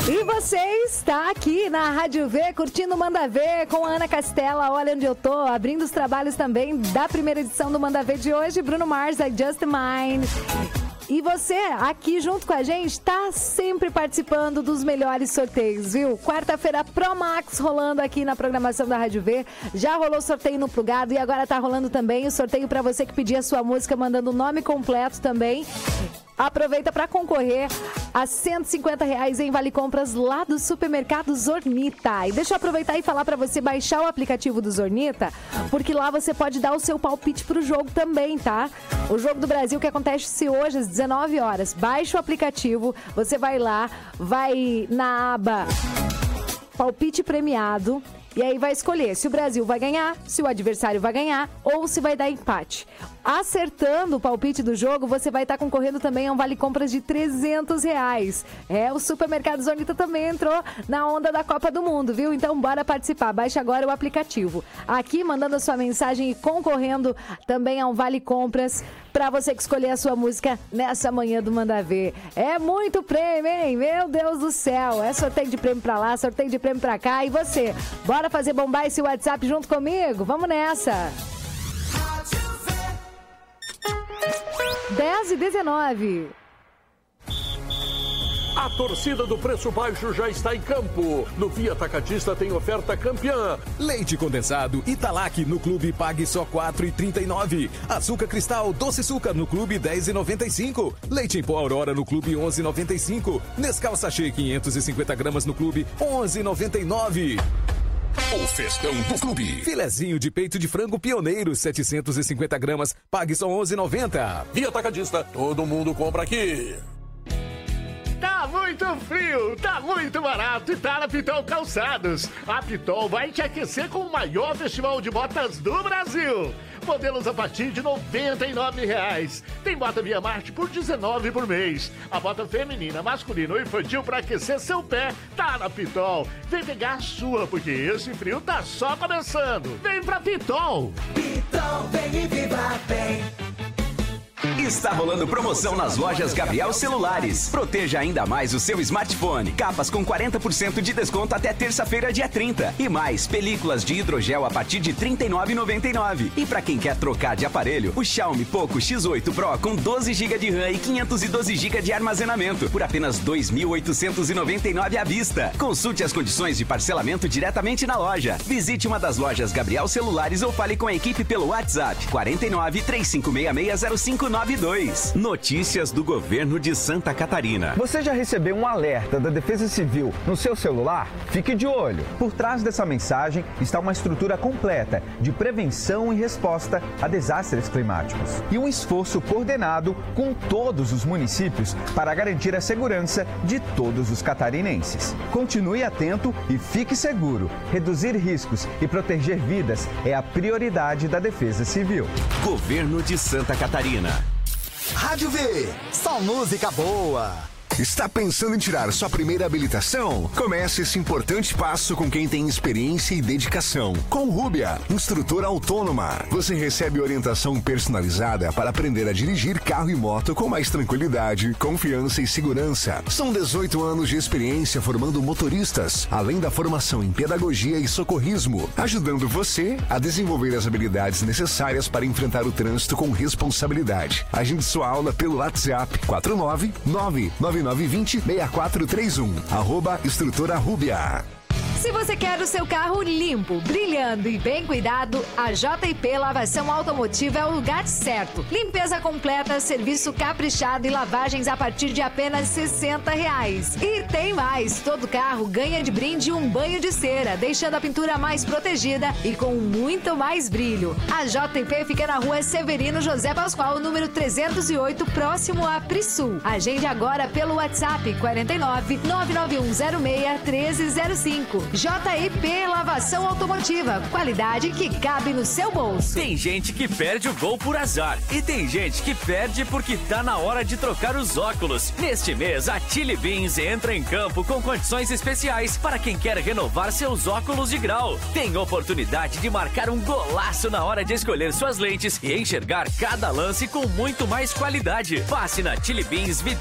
E você está aqui na Rádio V, curtindo o Manda Ver com a Ana Castela. Olha onde eu tô, abrindo os trabalhos também da primeira edição do Manda Ver de hoje. Bruno Mars, I Just Mine. E você, aqui junto com a gente, está sempre participando dos melhores sorteios, viu? Quarta-feira Pro Max rolando aqui na programação da Rádio V. Já rolou sorteio no Plugado e agora tá rolando também o sorteio para você que pedir a sua música, mandando o nome completo também. Aproveita para concorrer a R$150 em Vale Compras lá do Supermercado Zornita. E deixa eu aproveitar e falar para você baixar o aplicativo do Zornita, porque lá você pode dar o seu palpite pro jogo também, tá? O Jogo do Brasil que acontece hoje às 19 horas. Baixa o aplicativo, você vai lá, vai na aba Palpite Premiado. E aí vai escolher se o Brasil vai ganhar, se o adversário vai ganhar ou se vai dar empate. Acertando o palpite do jogo, você vai estar concorrendo também a um Vale Compras de R$300. O Supermercado Zornita também entrou na onda da Copa do Mundo, viu? Então bora participar. Baixe agora o aplicativo. Aqui, mandando a sua mensagem e concorrendo também a um Vale Compras para você que escolher a sua música nessa manhã do Manda Ver. É muito prêmio, hein? Meu Deus do céu. É sorteio de prêmio para lá, sorteio de prêmio para cá. E você? Bora fazer bombar esse WhatsApp junto comigo? Vamos nessa! 10h19. A torcida do Preço Baixo já está em campo. No Via Atacadista tem oferta campeã. Leite condensado Italac no Clube pague só R$ 4,39. Açúcar Cristal Doce Açúcar no Clube R$ 10,95. Leite em pó Aurora no Clube R$ 11,95. Nescau Sachê 550 gramas no Clube R$ 11,99. O festão do clube. Filezinho de peito de frango pioneiro, 750 gramas, pague só R$ 11,90. Via Atacadista, todo mundo compra aqui. Tá muito frio, tá muito barato e tá na Pitol Calçados. A Pitol vai te aquecer com o maior festival de botas do Brasil. Modelos a partir de R$ 99,00. Tem bota Via Marte por R$19 por mês. A bota feminina, masculina ou infantil para aquecer seu pé tá na Pitol. Vem pegar a sua, porque esse frio tá só começando. Vem pra Pitol. Pitol, vem e viva bem. Está rolando promoção nas lojas Gabriel Celulares. Proteja ainda mais o seu smartphone. Capas com 40% de desconto até terça-feira, dia 30. E mais, películas de hidrogel a partir de R$ 39,99. E para quem quer trocar de aparelho, o Xiaomi Poco X8 Pro com 12 GB de RAM e 512 GB de armazenamento por apenas R$ 2.899 à vista. Consulte as condições de parcelamento diretamente na loja. Visite uma das lojas Gabriel Celulares ou fale com a equipe pelo WhatsApp 49 3566 0592. Notícias do governo de Santa Catarina. Você já recebeu um alerta da Defesa Civil no seu celular? Fique de olho. Por trás dessa mensagem está uma estrutura completa de prevenção e resposta a desastres climáticos. E um esforço coordenado com todos os municípios para garantir a segurança de todos os catarinenses. Continue atento e fique seguro. Reduzir riscos e proteger vidas é a prioridade da Defesa Civil. Governo de Santa Catarina. Rádio V, só música boa. Está pensando em tirar sua primeira habilitação? Comece esse importante passo com quem tem experiência e dedicação. Com Rúbia, instrutora autônoma. Você recebe orientação personalizada para aprender a dirigir carro e moto com mais tranquilidade, confiança e segurança. São 18 anos de experiência formando motoristas, além da formação em pedagogia e socorrismo, ajudando você a desenvolver as habilidades necessárias para enfrentar o trânsito com responsabilidade. Agende sua aula pelo WhatsApp 49999206431. @instrutora Rúbia. Se você quer o seu carro limpo, brilhando e bem cuidado, a JP Lavação Automotiva é o lugar certo. Limpeza completa, serviço caprichado e lavagens a partir de apenas R$ 60. E tem mais, todo carro ganha de brinde um banho de cera, deixando a pintura mais protegida e com muito mais brilho. A JP fica na rua Severino José Pascoal, número 308, próximo a Prisul. Agende agora pelo WhatsApp 49 99106 1305. JIP Lavação Automotiva, qualidade que cabe no seu bolso. Tem gente que perde o gol por azar e tem gente que perde porque tá na hora de trocar os óculos. Neste mês, a Chili Beans entra em campo com condições especiais para quem quer renovar seus óculos de grau. Tem oportunidade de marcar um golaço na hora de escolher suas lentes e enxergar cada lance com muito mais qualidade. Passe na Chili Beans